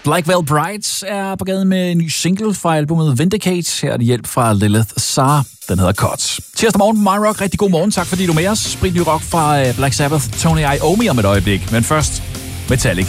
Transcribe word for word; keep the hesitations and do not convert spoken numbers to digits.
Black Veil Brides er på gaden med en ny single fra albumet Vindicate. Her er det hjælp fra Lilith Sarr. Den hedder Cuts. Tirsdag morgen på My Rock. Rigtig god morgen. Tak fordi du er med os. Sprit ny rock fra Black Sabbath, Tony Iommi om et øjeblik. Men først Metallica.